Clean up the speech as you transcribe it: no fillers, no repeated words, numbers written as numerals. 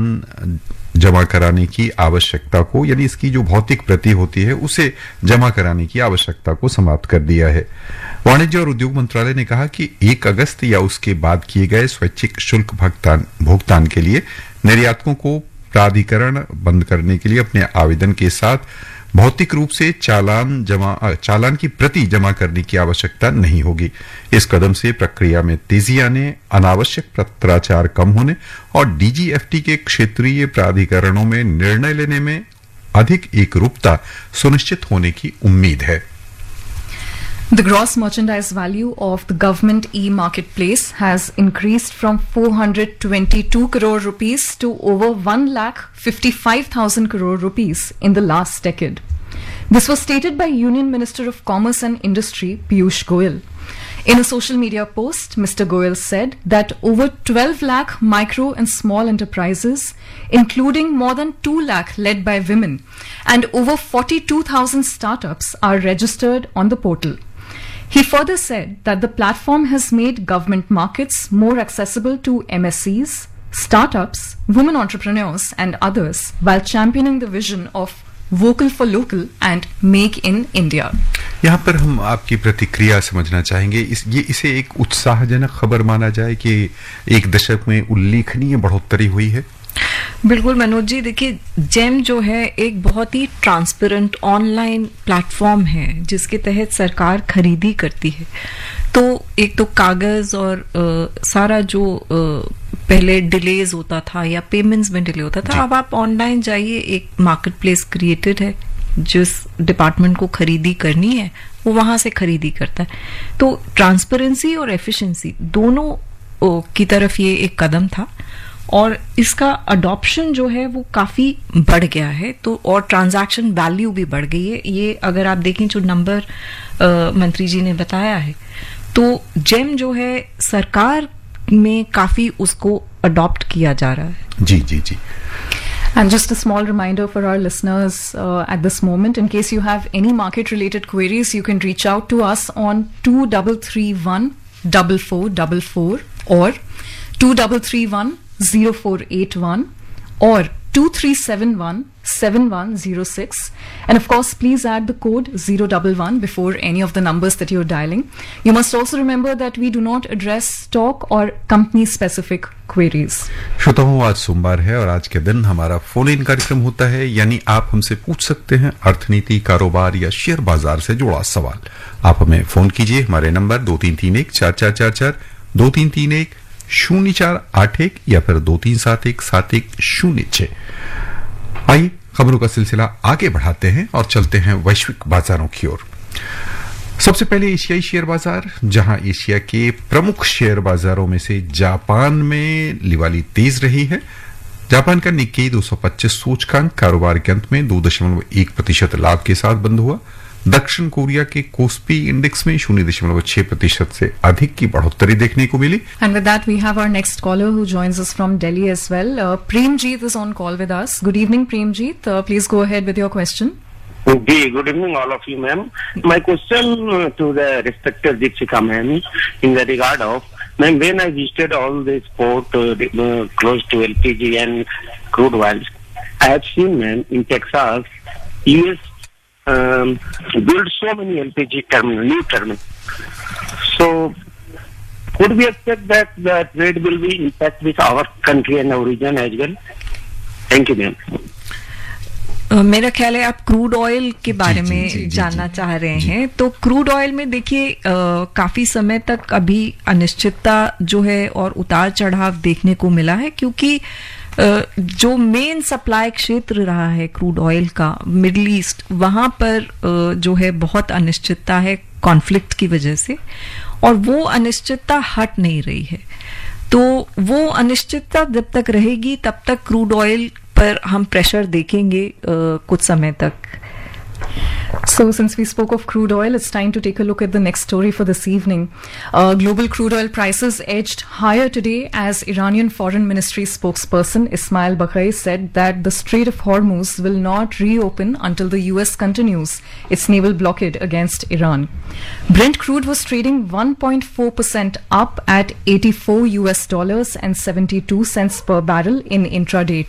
चालान जमा कराने की आवश्यकता को, यानी इसकी जो भौतिक प्रति होती है उसे जमा कराने की आवश्यकता को समाप्त कर दिया है। वाणिज्य और उद्योग मंत्रालय ने कहा कि 1 अगस्त या उसके बाद किए गए स्वैच्छिक शुल्क भुगतान के लिए निर्यातकों को प्राधिकरण बंद करने के लिए अपने आवेदन के साथ भौतिक रूप से चालान की प्रति जमा करने की आवश्यकता नहीं होगी। इस कदम से प्रक्रिया में तेजी आने, अनावश्यक पत्राचार कम होने और डीजीएफटी के क्षेत्रीय प्राधिकरणों में निर्णय लेने में अधिक एकरूपता सुनिश्चित होने की उम्मीद है। The gross merchandise value of the government e-marketplace has increased from 422 crore rupees to over 1,55,000 crore rupees in the last decade. This was stated by Union Minister of Commerce and Industry Piyush Goyal. In a social media post, Mr. Goyal said that over 12 lakh micro and small enterprises, including more than 2 lakh led by women, and over 42,000 startups are registered on the portal. He further said that the platform has made government markets more accessible to MSCs, startups, women entrepreneurs, and others, while championing the vision of vocal for local and make in India. यहाँ पर हम आपकी प्रतिक्रिया समझना चाहेंगे। इसे एक उत्साहजनक खबर माना जाए कि 1 दशक में उल्लेखनीय बढ़ोतरी हुई है। बिल्कुल मनोज जी, देखिए जेम जो है एक बहुत ही ट्रांसपेरेंट ऑनलाइन प्लेटफॉर्म है जिसके तहत सरकार खरीदी करती है। तो एक तो कागज और सारा जो पहले डिलेज होता था या पेमेंट्स में डिले होता था, अब आप ऑनलाइन जाइए, एक मार्केट प्लेस क्रिएटेड है, जिस डिपार्टमेंट को खरीदी करनी है वो वहां से खरीदी करता है। तो ट्रांसपेरेंसी और एफिशिएंसी दोनों की तरफ ये एक कदम था और इसका अडॉप्शन जो है वो काफी बढ़ गया है। तो और ट्रांजैक्शन वैल्यू भी बढ़ गई है। ये अगर आप देखें जो नंबर मंत्री जी ने बताया है, तो जेम जो है सरकार में काफी उसको अडॉप्ट किया जा रहा है। जी जी जी। And just a small reminder for our listeners at this moment, in case you have any market-related queries, you can reach out to us on 2331 4444 or 2331 0481 or 2371 7106, and of course please add the code 011 before any of the numbers that you're dialing. You must also remember that we do not address stock or company specific queries. श्रोताओं, आज सोमवार है और आज के दिन हमारा phone in कार्यक्रम होता है, यानी आप हमसे पूछ सकते हैं अर्थनीति, कारोबार या शेयर बाजार से जुड़ा सवाल। आप हमें फोन कीजिए, हमारे नंबर 2331 4444 2331 0481 या फिर 2371 7106। आइए खबरों का सिलसिला आगे बढ़ाते हैं और चलते हैं वैश्विक बाजारों की ओर। सबसे पहले एशियाई शेयर बाजार, जहां एशिया के प्रमुख शेयर बाजारों में से जापान में लिवाली तेज रही है। जापान का निक्केई 225 सूचकांक कारोबार के अंत में 2.1% लाभ के साथ बंद हुआ। दक्षिण कोरिया के कोस्पी इंडेक्स में 0.6% से अधिक की बढ़ोतरी देखने को मिली। And with that we have our next caller who joins us from Delhi as well. Premjeet is on call with us. Good evening, Premjeet. Please go ahead with your question. Good evening, all of you, ma'am. My question to the respected Deepshika ma'am in the regard of, ma'am, when I visited all this port close to LPG and crude oil, I have seen, ma'am, in Texas, US build so many LPG terminal, new terminal. So, could we expect that the trade will be impact with our country and our region as well? Thank you, ma'am. मेरा ख्याल है आप crude oil के बारे में जानना चाह रहे हैं। तो क्रूड ऑयल में देखिए काफी समय तक अभी अनिश्चितता जो है और उतार चढ़ाव देखने को मिला है, क्योंकि जो मेन सप्लाई क्षेत्र रहा है क्रूड ऑयल का, मिडिल ईस्ट, वहां पर जो है बहुत अनिश्चितता है कॉन्फ्लिक्ट की वजह से, और वो अनिश्चितता हट नहीं रही है। तो वो अनिश्चितता जब तक रहेगी तब तक क्रूड ऑयल पर हम प्रेशर देखेंगे कुछ समय तक। So since we spoke of crude oil, it's time to take a look at the next story for this evening. Global crude oil prices edged higher today as Iranian Foreign Ministry spokesperson Ismail Baghai said that the Strait of Hormuz will not reopen until the US continues its naval blockade against Iran. Brent crude was trading 1.4% up at $84 and 72 cents per barrel in intraday